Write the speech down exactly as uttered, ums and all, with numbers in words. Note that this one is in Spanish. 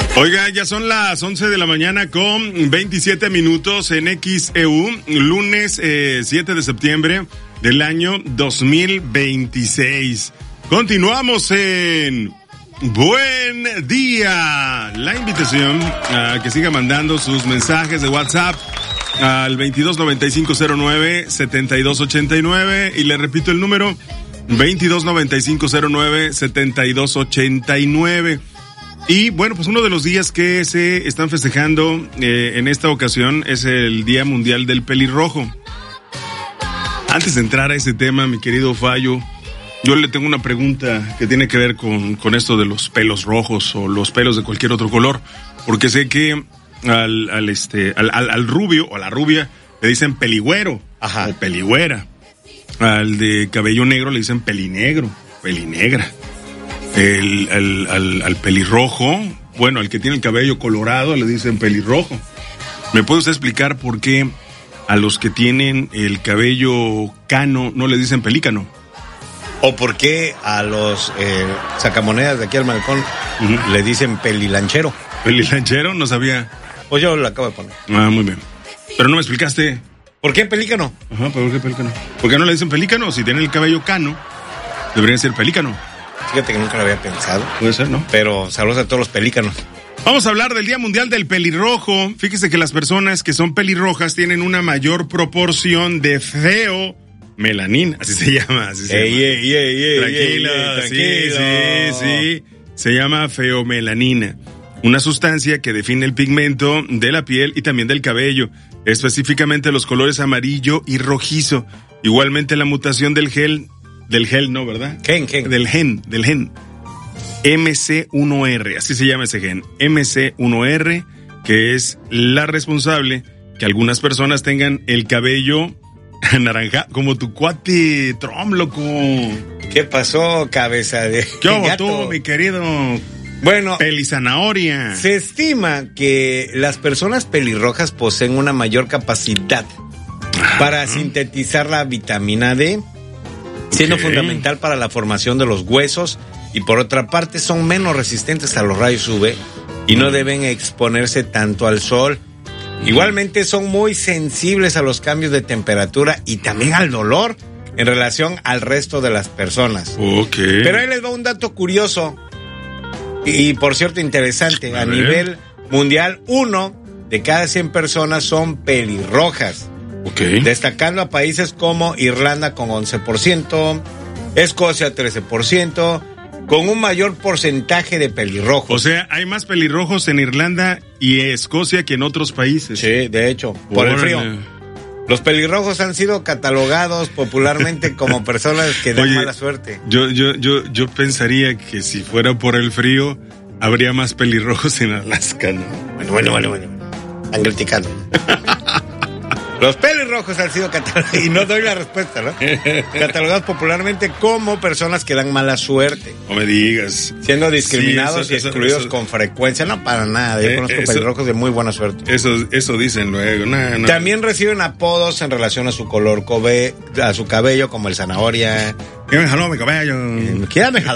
Oiga, ya son las once de la mañana con veintisiete minutos en X E U, lunes eh, siete de septiembre del año dos mil veintiséis. Continuamos en Buen Día. La invitación a que siga mandando sus mensajes de WhatsApp al veintidós noventa y cinco cero nueve setenta y dos ochenta y nueve y le repito el número veintidós noventa y cinco cero nueve setenta y dos ochenta y nueve. Y bueno, pues uno de los días que se están festejando eh, en esta ocasión es el Día Mundial del Pelirrojo. Antes de entrar a ese tema, mi querido Fallo, yo le tengo una pregunta que tiene que ver con, con esto de los pelos rojos o los pelos de cualquier otro color, porque sé que al, al este al, al, al rubio o a la rubia le dicen peligüero. Ajá. O peligüera. Al de cabello negro le dicen pelinegro, pelinegra. El, el, al, al pelirrojo, bueno, al que tiene el cabello colorado le dicen pelirrojo. ¿Me puede usted explicar por qué a los que tienen el cabello cano no le dicen pelícano? ¿O por qué a los eh, sacamonedas de aquí al balcón uh-huh. le dicen pelilanchero? ¿Pelilanchero? No sabía. Pues yo lo acabo de poner. Ah, muy bien. Pero no me explicaste. ¿Por qué pelícano? Ajá, ¿por qué pelícano? ¿Por qué no le dicen pelícano? Si tienen el cabello cano, deberían ser pelícano. Fíjate que nunca lo había pensado. Puede ser, ¿no? Pero saludos a todos los pelícanos. Vamos a hablar del Día Mundial del Pelirrojo. Fíjese que las personas que son pelirrojas tienen una mayor proporción de feo melanina, así se llama, así se ey, llama. Ey, ey, ey, tranquilo, ey, ey, tranquilo. Sí, sí, sí. Se llama feomelanina, una sustancia que define el pigmento de la piel y también del cabello, específicamente los colores amarillo y rojizo. Igualmente la mutación del gel, del gel no, ¿verdad? Gen, gen. Del gen, del gen. M C uno R, así se llama ese gen, M C uno R, que es la responsable que algunas personas tengan el cabello naranja, como tu cuate Trump, loco. ¿Qué pasó, cabeza de ¿Qué hago gato? tú, mi querido? Bueno, pelizanahoria. Se estima que las personas pelirrojas poseen una mayor capacidad para sintetizar la vitamina D, siendo okay. fundamental para la formación de los huesos, y por otra parte son menos resistentes a los rayos U V y no deben exponerse tanto al sol. Igualmente son muy sensibles a los cambios de temperatura y también al dolor en relación al resto de las personas. Okay. Pero ahí les va un dato curioso y, por cierto, interesante. A, a nivel mundial, uno de cada cien personas son pelirrojas. Okay. Destacando a países como Irlanda con once por ciento, Escocia trece por ciento, con un mayor porcentaje de pelirrojos. O sea, hay más pelirrojos en Irlanda y Escocia que en otros países. Sí, de hecho, por Órale. el frío. Los pelirrojos han sido catalogados popularmente como personas que dan Oye, mala suerte. Yo, yo, yo, yo pensaría que si fuera por el frío, habría más pelirrojos en Alaska, ¿no? Bueno, bueno, bueno, bueno. Están criticando. Los pelirrojos han sido catalogados, y no doy la respuesta, ¿no? Catalogados popularmente como personas que dan mala suerte. No me digas. Siendo discriminados sí, eso, y excluidos eso, eso, con frecuencia. No, para nada. Yo eh, conozco eso, pelirrojos de muy buena suerte. Eso, eso dicen luego. No, no. También reciben apodos en relación a su color, cobe, a su cabello, como el zanahoria. ¿Quién me jaló mi cabello? ¿Quién me jaló?